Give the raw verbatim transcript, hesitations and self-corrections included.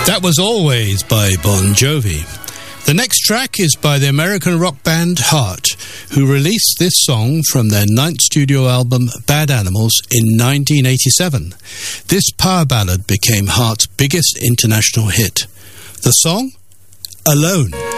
That was Always by Bon Jovi. The next track is by the American rock band Heart, who released this song from their ninth studio album Bad Animals in nineteen eighty-seven. This power ballad became Heart's biggest international hit. The song? Alone.